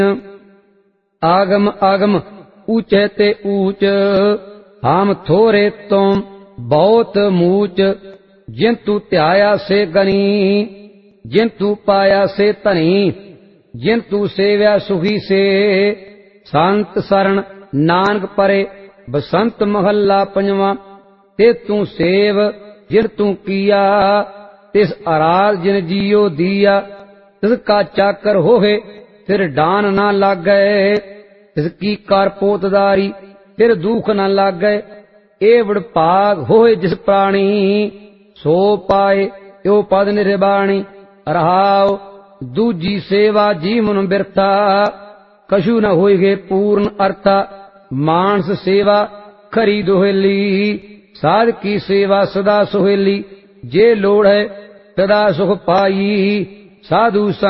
आगम आगम ऊंचे ते ऊंच, हम थोरे तुम बहुत मूच। जिंतु ध्याया से गनी, जिंतु पाया से धनी। जिंतु सेव्या सुखी से, संत शरण नानक परे। बसंत महला पंजवा। ते तू सेव जिन तू किया, तिस आराध जिन जियो दिया। तिसका चाकर होहे फिर डान न लागै, तिसकी कर पोतदारी फिर दुख न लागै। एवड़ भाग होए जिस प्राणी, सो पाए यो पद निर्वाणी। रहाओ दूजी सेवा जीवन बिरथा, कछु न होइगे पूर्ण अर्था। मानस सेवा खरी दोहेली, साध की सेवा सदा सुहेली। जे लोड़ है सदा सुख पाई, साधु